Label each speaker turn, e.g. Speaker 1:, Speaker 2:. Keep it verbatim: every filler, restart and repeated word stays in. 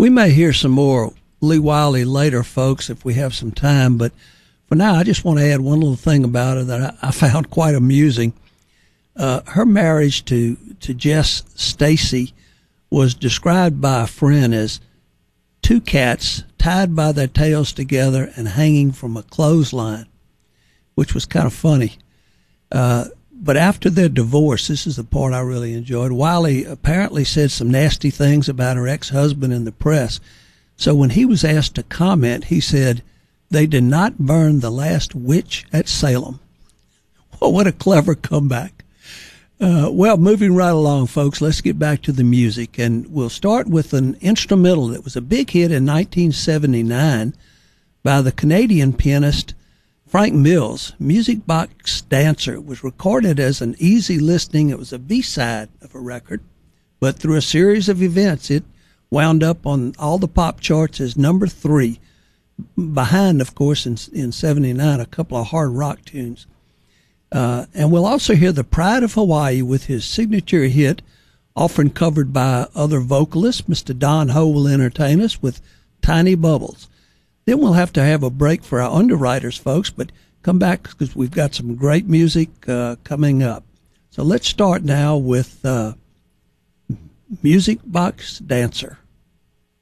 Speaker 1: We may hear some more Lee Wiley later, folks, if we have some time, but for now, I just want to add one little thing about her that I, I found quite amusing. Uh, her marriage to, to Jess Stacy was described by a friend as two cats tied by their tails together and hanging from a clothesline, which was kind of funny. Uh, but after their divorce, this is the part I really enjoyed, Wiley apparently said some nasty things about her ex-husband in the press. So when he was asked to comment, he said, "They did not burn the last witch at Salem." Well, what a clever comeback. Uh, well, moving right along, folks, let's get back to the music. And we'll start with an instrumental that was a big hit in nineteen seventy-nine by the Canadian pianist Frank Mills. Music Box Dancer was recorded as an easy listening. It was a B-side of a record, but through a series of events, it wound up on all the pop charts as number three, behind, of course, in, in seventy-nine, a couple of hard rock tunes. Uh, and we'll also hear the Pride of Hawaii with his signature hit, often covered by other vocalists. Mister Don Ho will entertain us with Tiny Bubbles. Then we'll have to have a break for our underwriters, folks, but come back because we've got some great music uh, coming up. So let's start now with uh, Music Box Dancer.